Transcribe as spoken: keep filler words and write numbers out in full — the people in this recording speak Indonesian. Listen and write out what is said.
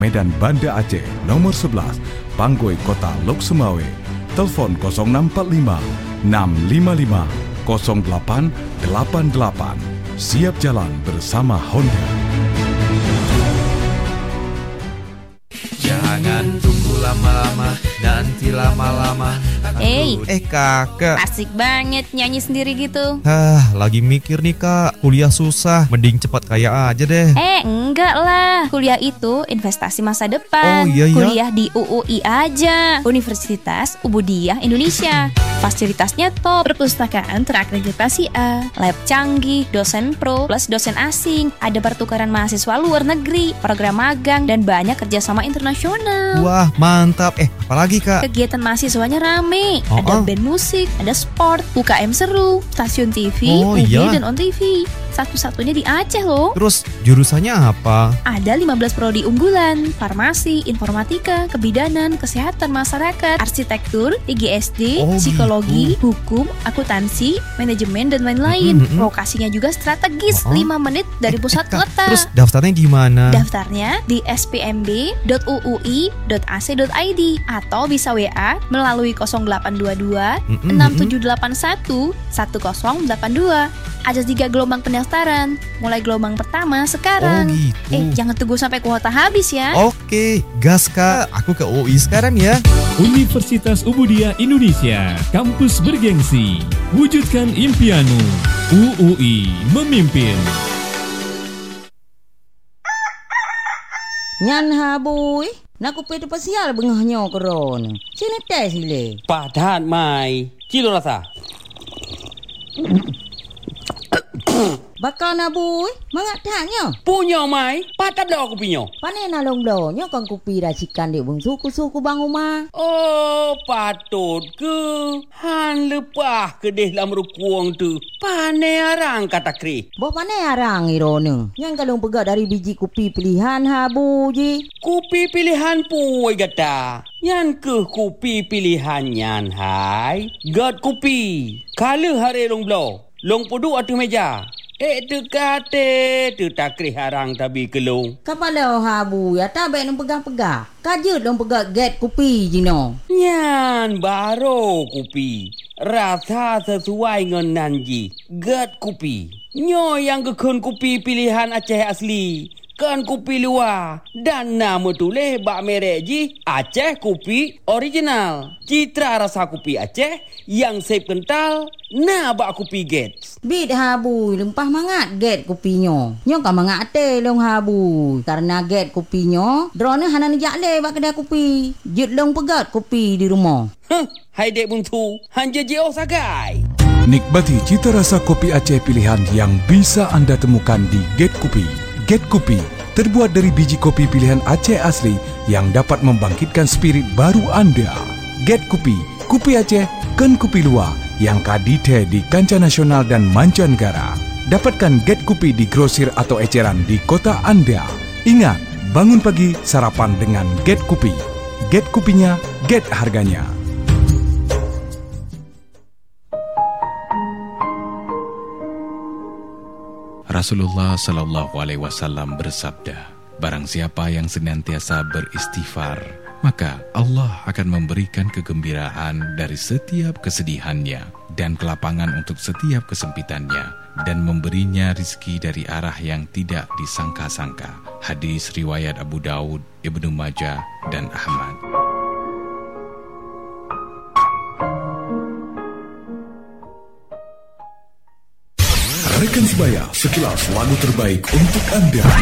Medan Banda Aceh, nomor sebelas, Panggoi Kota Lok Sumawe. Telepon nol enam empat lima enam lima lima nol delapan delapan delapan. Siap jalan bersama Honda. Jangan tunggu lama-lama, nanti lama-lama. Eh, Eh kakak, asik banget nyanyi sendiri gitu. ah lagi mikir nih kak, kuliah susah, mending cepat kaya aja deh. Eh, enggak lah. Kuliah itu investasi masa depan. Oh, iya, iya. Kuliah di U U I aja, Universitas Ubudiyah Indonesia. Fasilitasnya top, perpustakaan terakreditasi A, lab canggih, dosen pro, plus dosen asing, ada pertukaran mahasiswa luar negeri, program magang, dan banyak kerjasama internasional. Wah mantap, eh apalagi kak? Kegiatan mahasiswanya rame, Oh, ada oh. band musik, ada sport, U K M seru, stasiun T V, Oh, movie, iya. dan on T V. Satu-satunya di Aceh loh. Terus jurusannya apa? Ada lima belas prodi unggulan, farmasi, informatika, kebidanan, kesehatan masyarakat, arsitektur, I G S D, Oh, psikologi, hukum, akuntansi, manajemen, dan lain-lain. Mm, mm, mm. Lokasinya juga strategis, Oh, oh. lima menit dari pusat Kak, kota. terus daftarnya gimana? Daftarnya di s p m b dot u u i dot a c dot i d atau bisa W A melalui nol delapan dua dua Mm-mm, enam mm-mm. tujuh delapan satu satu nol delapan dua. Ada tiga gelombang pendaftaran. Mulai gelombang pertama sekarang. Oh, gitu. Eh, jangan tunggu sampai kuota habis ya. Oke, gas kak, aku ke U I sekarang ya. Universitas Ubudiyah Indonesia, kampus bergengsi. Wujudkan impianmu. U U I memimpin. Nyan habui, nak ku pede pasial bengahnya keron. Sini teh sile. ปาทานไม้จิโลราซา Bakal nabui, mangak taknya. punya mai patap dah aku punya. Pane nalong donya kang kupi racikan di bung suku-suku bang rumah. Oh patut ke han lepah ke deh lam rukuang tu pane arang kata kri. Boh pane arang irone. Yang kalung pegat dari biji kupi pilihan habu ji. Kupi pilihan puai gata. Yan ke kupi pilihan yan hai. Gad kupi. Kala hari long blow. Long pudu atu meja. Eh tu kate tu takri harang tabi kelung. Kapala habu ya tak baik nung pegang-pegang. Kajut dong pegat get kupi jino. Nyan baru kupi. Rasa sesuai dengan nanji. Gad kupi. Nyo yang kekun kupi pilihan Aceh asli. Kan kupi luar. Dan nama tulis bak merek ji. Aceh kupi original. Citra rasa kupi Aceh. Yang sep kental. Nah bak kupi Gates. Bit habu lempah mangat get kupinyo. Nyo kan mangat te long habu. Karena get kupinyo, drone hanan jakle bak kedai kupi. Jut long pegat kupi di rumah. Huh, hai dek bungsu. Hanja je oh sagai. Nikmati cita rasa kopi Aceh pilihan yang bisa Anda temukan di Get Kopi. Get Kopi terbuat dari biji kopi pilihan Aceh asli yang dapat membangkitkan spirit baru Anda. Get Kopi, kopi Aceh, kan kopi luar yang kadite di kancah nasional dan mancanegara. Dapatkan Get Kopi di grosir atau eceran di kota Anda. Ingat, bangun pagi sarapan dengan Get Kopi. Get Kopinya, get harganya. Rasulullah Shallallahu Alaihi Wasallam bersabda, barang siapa yang senantiasa beristighfar, maka Allah akan memberikan kegembiraan dari setiap kesedihannya dan kelapangan untuk setiap kesempitannya dan memberinya rizki dari arah yang tidak disangka-sangka. Hadis riwayat Abu Daud, Ibnu Majah, dan Ahmad. Rekan sebaya, sekilas lagu terbaik untuk Anda.